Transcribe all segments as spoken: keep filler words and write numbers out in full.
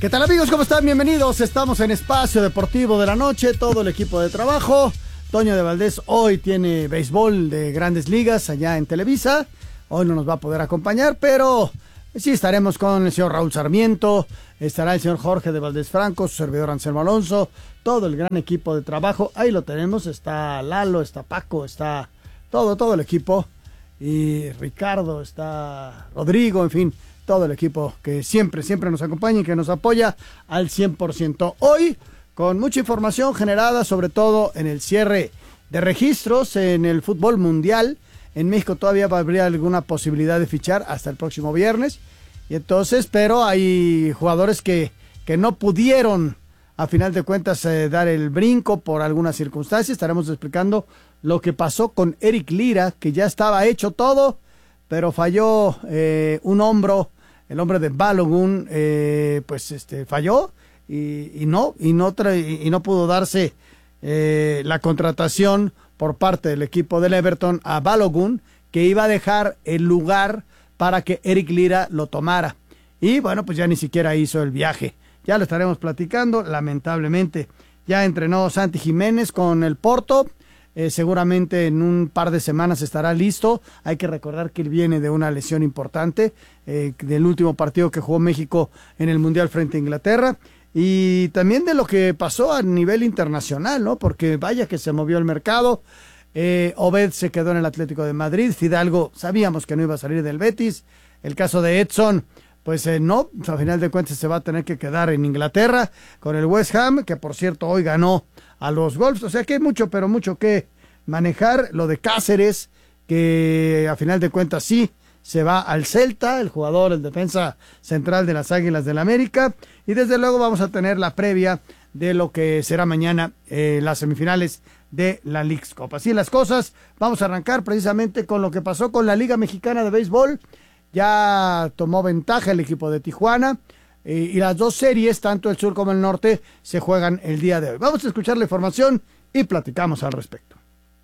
¿Qué tal, amigos? ¿Cómo están? Bienvenidos. Estamos en Espacio Deportivo de la Noche, todo el equipo de trabajo. Toño de Valdés hoy tiene béisbol de Grandes Ligas allá en Televisa. Hoy no nos va a poder acompañar, pero sí estaremos con el señor Raúl Sarmiento, estará el señor Jorge de Valdés Franco, su servidor Anselmo Alonso, todo el gran equipo de trabajo. Ahí lo tenemos, está Lalo, está Paco, está todo, todo el equipo. Y Ricardo, está Rodrigo, en fin, todo el equipo que siempre, siempre nos acompaña y que nos apoya al cien por ciento. Hoy, con mucha información generada, sobre todo en el cierre de registros en el fútbol mundial. En México todavía habría alguna posibilidad de fichar hasta el próximo viernes. Y entonces, pero hay jugadores que, que no pudieron, a final de cuentas, eh, dar el brinco por algunas circunstancias. Estaremos explicando lo que pasó con Eric Lira, que ya estaba hecho todo, pero falló eh, un hombro, el hombre de Balogun, eh, pues este falló y, y no y no tra y no pudo darse eh, la contratación por parte del equipo del Everton a Balogun, que iba a dejar el lugar para que Eric Lira lo tomara. Y bueno, pues ya ni siquiera hizo el viaje. Ya lo estaremos platicando, lamentablemente. Ya entrenó Santi Jiménez con el Porto. Eh, seguramente en un par de semanas estará listo. Hay que recordar que él viene de una lesión importante, eh, del último partido que jugó México en el Mundial frente a Inglaterra, y también de lo que pasó a nivel internacional, ¿no? Porque vaya que se movió el mercado. eh, Obed se quedó en el Atlético de Madrid, Fidalgo sabíamos que no iba a salir del Betis, el caso de Edson, pues eh, no, a final de cuentas se va a tener que quedar en Inglaterra con el West Ham, que por cierto hoy ganó a los Wolves. O sea que hay mucho, pero mucho que manejar. Lo de Cáceres, que a final de cuentas sí se va al Celta, el jugador, el defensa central de las Águilas del América. Y desde luego vamos a tener la previa de lo que será mañana eh, las semifinales de la Leagues Cup. Así las cosas, vamos a arrancar precisamente con lo que pasó con la Liga Mexicana de Béisbol. Ya tomó ventaja el equipo de Tijuana. Eh, y las dos series, tanto el sur como el norte, se juegan el día de hoy. Vamos a escuchar la información y platicamos al respecto.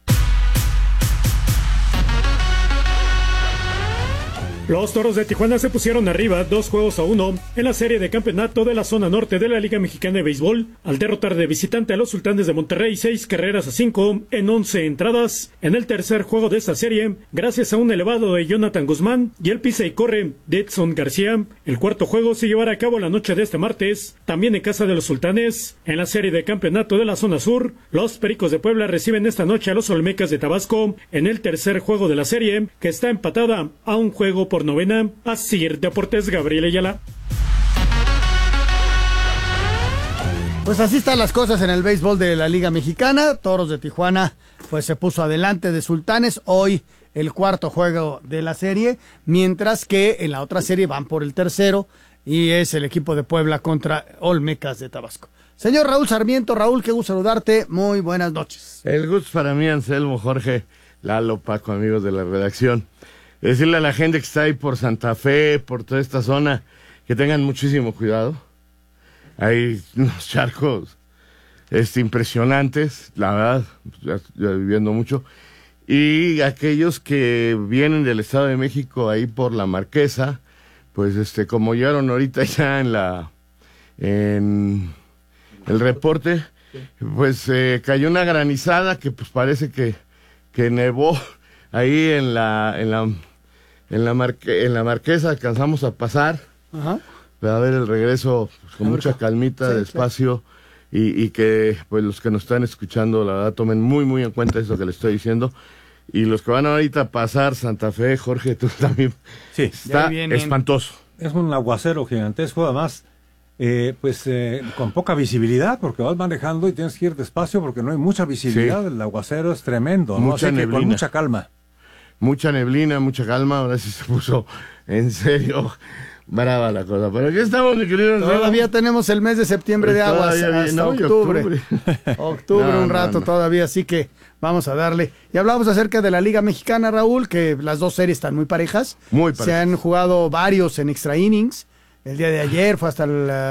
Los Toros de Tijuana se pusieron arriba dos juegos a uno en la serie de campeonato de la zona norte de la Liga Mexicana de Béisbol, al derrotar de visitante a los Sultanes de Monterrey seis carreras a cinco en once entradas. En el tercer juego de esta serie, gracias a un elevado de Jonathan Guzmán y el pisa y corre de Edson García, el cuarto juego se llevará a cabo la noche de este martes, también en casa de los Sultanes. En la serie de campeonato de la zona sur, los Pericos de Puebla reciben esta noche a los Olmecas de Tabasco en el tercer juego de la serie, que está empatada a un juego por novena. Asir Deportes, Gabriel Ayala. Pues así están las cosas en el béisbol de la Liga Mexicana. Toros de Tijuana pues se puso adelante de Sultanes, hoy el cuarto juego de la serie, mientras que en la otra serie van por el tercero y es el equipo de Puebla contra Olmecas de Tabasco. Señor Raúl Sarmiento, Raúl, qué gusto saludarte, muy buenas noches. El gusto es para mí, Anselmo, Jorge, Lalo, Paco, amigos de la redacción. Decirle a la gente que está ahí por Santa Fe, por toda esta zona, que tengan muchísimo cuidado. Hay unos charcos este, impresionantes, la verdad, ya, ya viviendo mucho. Y aquellos que vienen del Estado de México ahí por la Marquesa, pues este, como llegaron ahorita ya en la en el reporte, pues eh, cayó una granizada que pues parece que, que nevó ahí en la en la en la marque, en la Marquesa. Alcanzamos a pasar. Ajá. A ver el regreso pues, con mucha calmita, sí, despacio, claro. y, y que pues los que nos están escuchando la verdad tomen muy muy en cuenta eso que les estoy diciendo. Y los que van ahorita a pasar Santa Fe, Jorge, tú también, sí, está espantoso. Es un aguacero gigantesco, además eh, pues eh, con poca visibilidad, porque vas manejando y tienes que ir despacio porque no hay mucha visibilidad. Sí. El aguacero es tremendo, ¿no? Mucha Así neblina. Que con mucha calma. Mucha neblina, mucha calma, ahora sí se puso en serio brava la cosa. Pero aquí estamos, mi querido. Todavía ¿no? tenemos el mes de septiembre pues de aguas hasta bien, no, octubre. Octubre, octubre no, un rato no, no. todavía, así que vamos a darle. Y hablamos acerca de la Liga Mexicana, Raúl, que las dos series están muy parejas. Muy parejas. Se han jugado varios en extra innings. El día de ayer fue hasta el uh,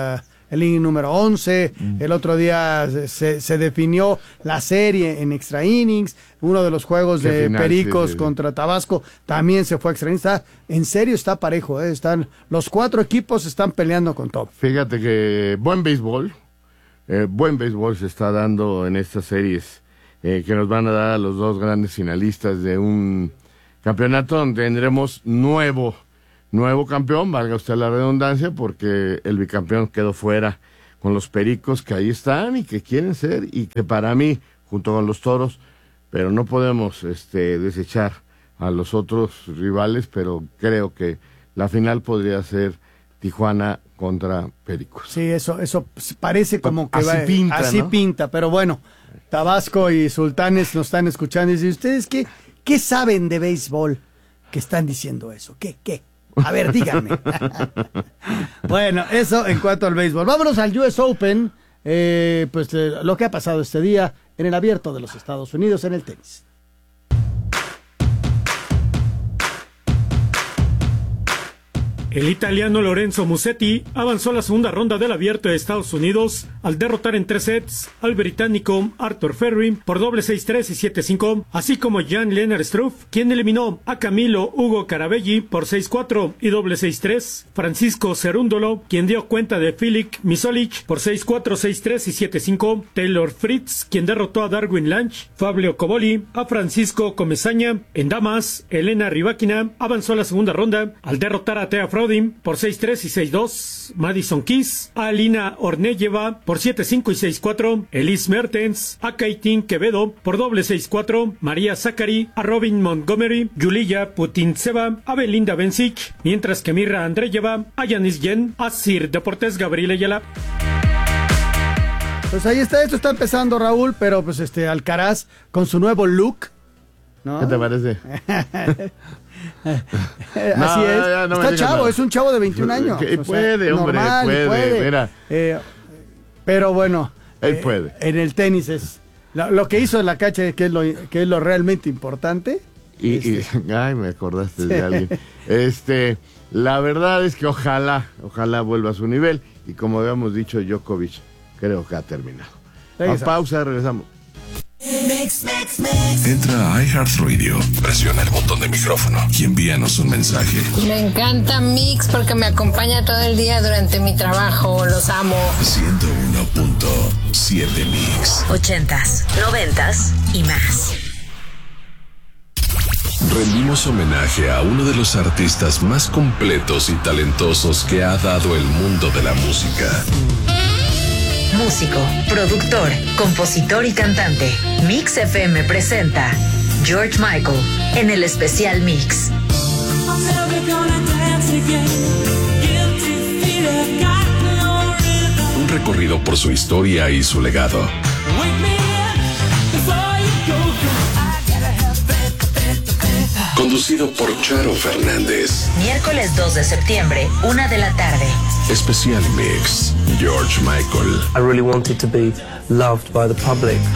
el inning número once, mm. el otro día se, se definió la serie en extra innings, uno de los juegos Qué de final, Pericos sí, sí, contra Tabasco también se fue a extra innings. Está, en serio está parejo, ¿eh? Están, los cuatro equipos están peleando con todo. Fíjate que buen béisbol, eh, buen béisbol se está dando en estas series eh, que nos van a dar a los dos grandes finalistas de un campeonato donde tendremos nuevo Nuevo campeón, valga usted la redundancia, porque el bicampeón quedó fuera con los Pericos que ahí están y que quieren ser, y que para mí, junto con los Toros, pero no podemos este, desechar a los otros rivales, pero creo que la final podría ser Tijuana contra Pericos. Sí, eso, eso parece como que así va, pinta, así ¿no? pinta, pero bueno, Tabasco y Sultanes nos están escuchando y dicen, ¿ustedes qué, qué saben de béisbol que están diciendo eso? ¿Qué, qué? A ver, díganme. Bueno, eso en cuanto al béisbol. Vámonos al U S Open, eh, pues eh, lo que ha pasado este día en el Abierto de los Estados Unidos en el tenis. El italiano Lorenzo Musetti avanzó a la segunda ronda del Abierto de Estados Unidos al derrotar en tres sets al británico Arthur Ferry por doble seis tres y siete cinco, así como Jan-Lennard Struff, quien eliminó a Camilo Ugo Carabelli por seis cuatro y doble seis tres, Francisco Cerúndolo, quien dio cuenta de Filip Misolic por seis cuatro, seis tres y siete cinco, Taylor Fritz, quien derrotó a Darwin Lange, Fabio Coboli, a Francisco Comesaña. En damas, Elena Rybakina avanzó a la segunda ronda al derrotar a Thea Frodin por seis tres y seis dos, Madison Keys, a Alina Ornelleva por siete cinco y seis cuatro, Elise Mertens, a Kaitín Quevedo por doble seis cuatro, María Zachary, a Robin Montgomery, Yulia Putintseva, a Belinda Bencic, mientras que Mirra Andreeva, a Yanis Yen, a Sir Deportes Gabriel Ayala. Pues ahí está, esto está empezando, Raúl, pero pues este Alcaraz con su nuevo look, ¿no? ¿Qué te parece? Así no, es. Ya, ya, no está chavo, nada. Es un chavo de veintiún años. Que puede, sea, hombre, normal, puede, puede. Mira. Eh, pero bueno, él eh, puede. En el tenis es lo, lo que hizo en la cancha, que es lo, que es lo realmente importante. Y, este. y ay, me acordaste de alguien. Este, la verdad es que ojalá, ojalá vuelva a su nivel. Y como habíamos dicho, Djokovic creo que ha terminado. A pausa, regresamos. Entra a iHeartRadio, presiona el botón de micrófono y envíanos un mensaje. Me encanta Mix porque me acompaña todo el día durante mi trabajo. Los amo. ciento uno punto siete Mix. Ochentas, noventas y más. Rendimos homenaje a uno de los artistas más completos y talentosos que ha dado el mundo de la música. Músico, productor, compositor y cantante. Mix F M presenta George Michael en el especial Mix. Un recorrido por su historia y su legado. Conducido por Charo Fernández. Miércoles dos de septiembre, una de la tarde. Especial Mix, George Michael. I really wanted to be loved by the public.